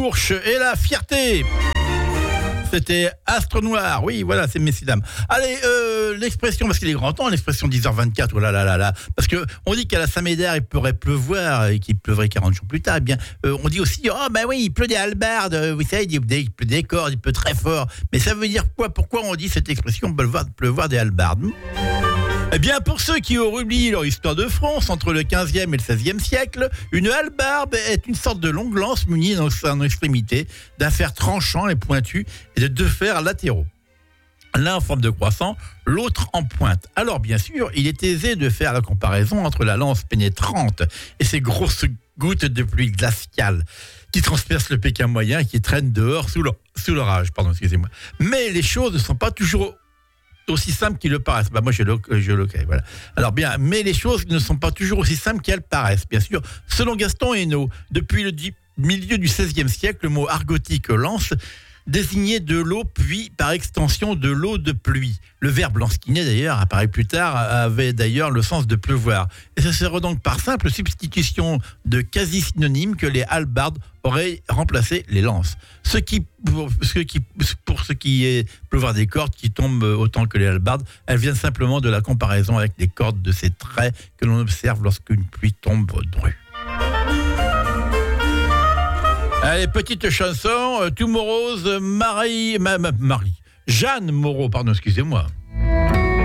Fourche et la fierté. C'était Astre Noir, oui, voilà, c'est messieurs dames. Allez, l'expression, parce qu'il est grand temps, l'expression 10h24, oh là là là là, parce que on dit qu'à la Saint-Médard, il pourrait pleuvoir et qu'il pleuvrait 40 jours plus tard. Eh bien, on dit aussi, oh ben oui, il pleut des hallebardes, vous savez, il pleut des cordes, il pleut très fort. Mais ça veut dire quoi? Pourquoi on dit cette expression pleuvoir des hallebardes? Eh bien, pour ceux qui auraient oublié leur histoire de France, entre le 15e et le 16e siècle, une hallebarde est une sorte de longue lance munie dans son extrémité d'un fer tranchant et pointu et de deux fers latéraux. L'un en forme de croissant, l'autre en pointe. Alors, bien sûr, il est aisé de faire la comparaison entre la lance pénétrante et ces grosses gouttes de pluie glaciale qui transpercent le Pékin moyen et qui traînent dehors sous l'orage. Mais les choses ne sont pas toujours aussi simples qu'ils le paraissent. Moi, je le voilà. Alors bien, mais les choses ne sont pas toujours aussi simples qu'elles paraissent. Bien sûr, selon Gaston Hainaut, depuis le milieu du XVIe siècle, le mot argotique lance désignait de l'eau, puis par extension de l'eau de pluie. Le verbe lansquiner, d'ailleurs, apparaît plus tard, avait d'ailleurs le sens de pleuvoir. Et ce serait donc par simple substitution de quasi-synonymes que les hallebardes auraient remplacé les lances. Pour ce qui est pleuvoir des cordes qui tombent autant que les hallebardes, elles viennent simplement de la comparaison avec les cordes de ces traits que l'on observe lorsqu'une pluie tombe drue. Allez, petite chanson, tout morose, Jeanne Moreau, pardon, excusez-moi.